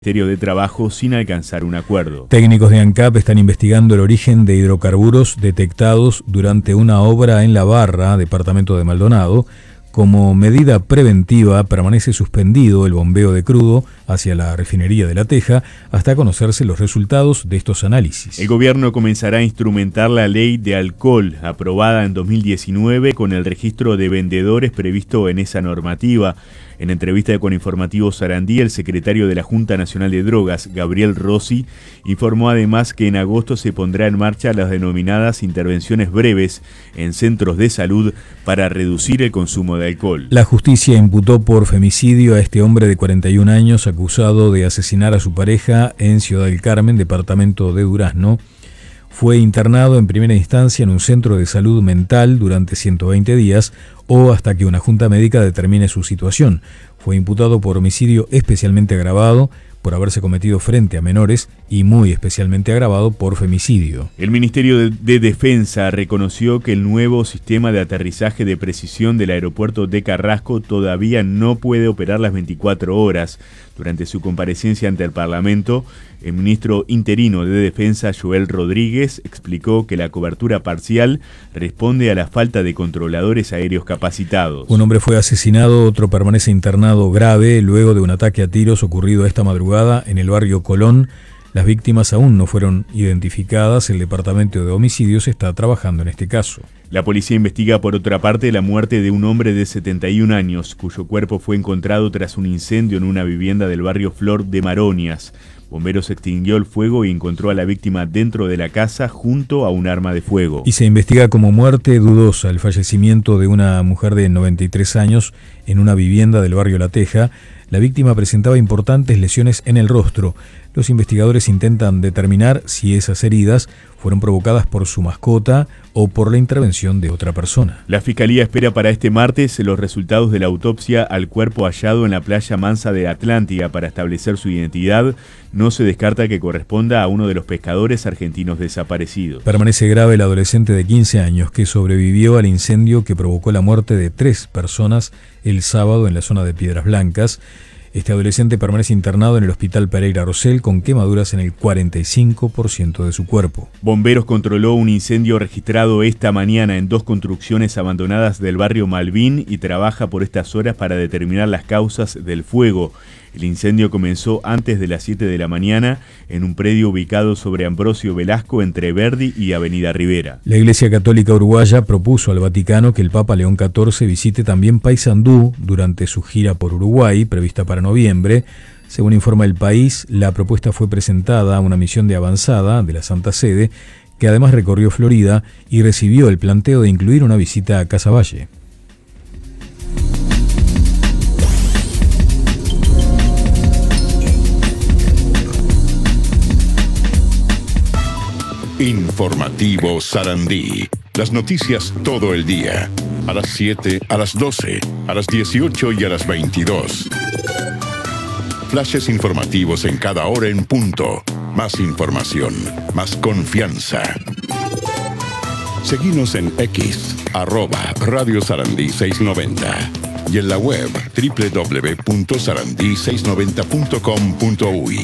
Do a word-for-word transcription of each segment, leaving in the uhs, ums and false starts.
Ministerio de Trabajo sin alcanzar un acuerdo. Técnicos de ANCAP están investigando el origen de hidrocarburos detectados durante una obra en La Barra, departamento de Maldonado. Como medida preventiva, permanece suspendido el bombeo de crudo hacia la refinería de La Teja hasta conocerse los resultados de estos análisis. El gobierno comenzará a instrumentar la ley de alcohol, aprobada en dos mil diecinueve, con el registro de vendedores previsto en esa normativa. En entrevista con Informativo Sarandí, el secretario de la Junta Nacional de Drogas, Gabriel Rossi, informó además que en agosto se pondrá en marcha las denominadas intervenciones breves en centros de salud para reducir el consumo de alcohol. La justicia imputó por femicidio a este hombre de cuarenta y un años acusado de asesinar a su pareja en Ciudad del Carmen, departamento de Durazno. Fue internado en primera instancia en un centro de salud mental durante ciento veinte días o hasta que una junta médica determine su situación. Fue imputado por homicidio especialmente agravado, por haberse cometido frente a menores y muy especialmente agravado por femicidio. El Ministerio de, de Defensa reconoció que el nuevo sistema de aterrizaje de precisión del aeropuerto de Carrasco todavía no puede operar las veinticuatro horas. Durante su comparecencia ante el Parlamento, el ministro interino de Defensa, Joel Rodríguez, explicó que la cobertura parcial responde a la falta de controladores aéreos capacitados. Un hombre fue asesinado, otro permanece internado grave luego de un ataque a tiros ocurrido esta madrugada en el barrio Colón. Las víctimas aún no fueron identificadas. El Departamento de Homicidios está trabajando en este caso. La policía investiga por otra parte la muerte de un hombre de setenta y un años, cuyo cuerpo fue encontrado tras un incendio en una vivienda del barrio Flor de Maronias. Bomberos extinguió el fuego y encontró a la víctima dentro de la casa junto a un arma de fuego. Y se investiga como muerte dudosa el fallecimiento de una mujer de noventa y tres años en una vivienda del barrio La Teja. La víctima presentaba importantes lesiones en el rostro. Los investigadores intentan determinar si esas heridas fueron provocadas por su mascota o por la intervención de otra persona. La Fiscalía espera para este martes los resultados de la autopsia al cuerpo hallado en la playa Mansa de Atlántida para establecer su identidad. No se descarta que corresponda a uno de los pescadores argentinos desaparecidos. Permanece grave el adolescente de quince años que sobrevivió al incendio que provocó la muerte de tres personas el sábado en la zona de Piedras Blancas. Este adolescente permanece internado en el Hospital Pereira Rosell con quemaduras en el cuarenta y cinco por ciento de su cuerpo. Bomberos controló un incendio registrado esta mañana en dos construcciones abandonadas del barrio Malvin y trabaja por estas horas para determinar las causas del fuego. El incendio comenzó antes de las siete de la mañana en un predio ubicado sobre Ambrosio Velasco entre Verdi y Avenida Rivera. La Iglesia Católica Uruguaya propuso al Vaticano que el Papa León catorce visite también Paysandú durante su gira por Uruguay, prevista para noviembre. Según informa El País, la propuesta fue presentada a una misión de avanzada de la Santa Sede, que además recorrió Florida y recibió el planteo de incluir una visita a Casaballe. Informativo Sarandí. Las noticias todo el día. A las siete, a las doce, a las dieciocho y a las veintidós. Flashes informativos en cada hora en punto. Más información, más confianza. Seguinos en X, arroba Radio Sarandí seiscientos noventa. Y en la web doble u doble u doble u punto sarandí seiscientos noventa punto com punto uy.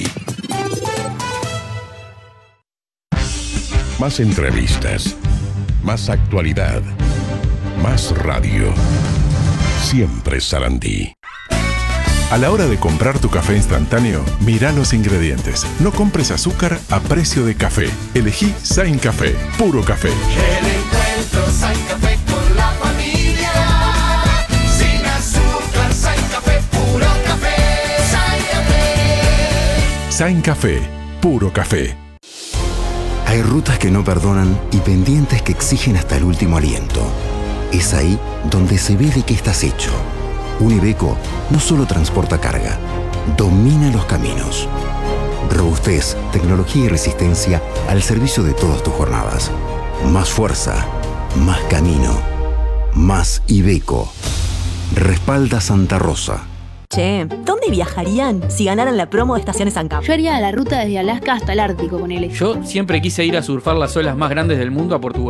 Más entrevistas, más actualidad, más radio. Siempre Sarandí. A la hora de comprar tu café instantáneo, mira los ingredientes. No compres azúcar a precio de café. Elegí Sain Café, puro café. El encuentro Sain Café con la familia. Sin azúcar, Sain Café, puro café. Sain Café. Sain Café, puro café. Hay rutas que no perdonan y pendientes que exigen hasta el último aliento. Es ahí donde se ve de qué estás hecho. Un Iveco no solo transporta carga, domina los caminos. Robustez, tecnología y resistencia al servicio de todas tus jornadas. Más fuerza, más camino, más Iveco. Respalda Santa Rosa. Che, ¿dónde viajarían si ganaran la promo de Estaciones ANCAP? Yo haría la ruta desde Alaska hasta el Ártico con él. Yo siempre quise ir a surfar las olas más grandes del mundo a Portugal.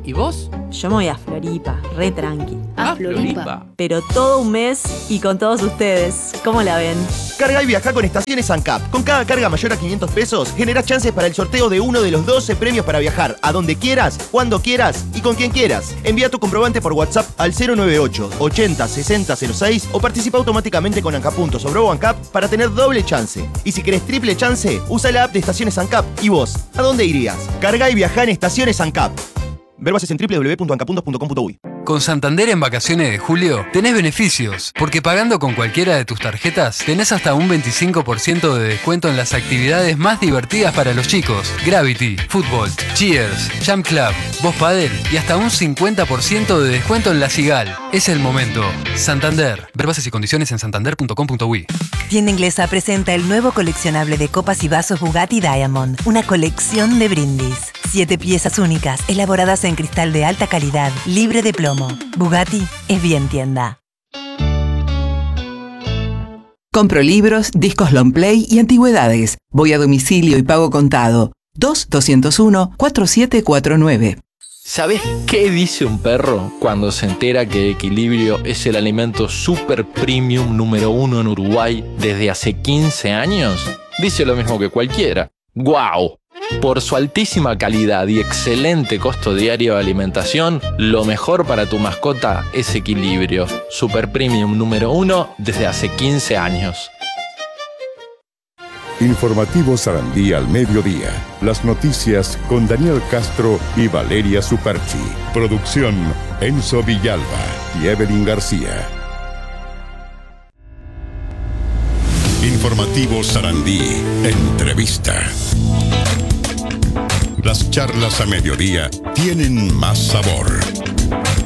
¿Y vos? Yo me voy a Floripa, re tranqui. Ah, Floripa. Pero todo un mes y con todos ustedes. ¿Cómo la ven? Carga y viaja con Estaciones ANCAP. Con cada carga mayor a quinientos pesos, generás chances para el sorteo de uno de los doce premios para viajar a donde quieras, cuando quieras y con quien quieras. Envía tu comprobante por WhatsApp al cero nueve ocho, ochenta, sesenta, cero seis o participa automáticamente con ANCAP Puntos o Brobo ANCAP para tener doble chance. Y si querés triple chance, usa la app de Estaciones ANCAP. ¿Y vos? ¿A dónde irías? Carga y viaja en Estaciones ANCAP. Ver bases en doble u doble u doble u punto ancapuntos punto com punto uy. Con Santander en vacaciones de julio tenés beneficios, porque pagando con cualquiera de tus tarjetas tenés hasta un veinticinco por ciento de descuento en las actividades más divertidas para los chicos. Gravity, fútbol, Cheers, Jump Club, Voz Padel y hasta un cincuenta por ciento de descuento en la Sigal. Es el momento. Santander. Ver bases y condiciones en santander punto com punto uy. Tienda Inglesa presenta el nuevo coleccionable de copas y vasos Bugatti Diamond, una colección de brindis. Siete piezas únicas, elaboradas en cristal de alta calidad, libre de plomo. Bugatti es bien tienda. Compro libros, discos long play y antigüedades. Voy a domicilio y pago contado. dos dos uno, cuatro siete cuatro nueve. ¿Sabés qué dice un perro cuando se entera que Equilibrio es el alimento super premium número uno en Uruguay desde hace quince años? Dice lo mismo que cualquiera. ¡Guau! Por su altísima calidad y excelente costo diario de alimentación, lo mejor para tu mascota es Equilibrio. Super premium número uno desde hace quince años. Informativo Sarandí al mediodía. Las noticias con Daniel Castro y Valeria Superchi. Producción Enzo Villalba y Evelyn García. Informativo Sarandí. Entrevista. Las charlas a mediodía tienen más sabor.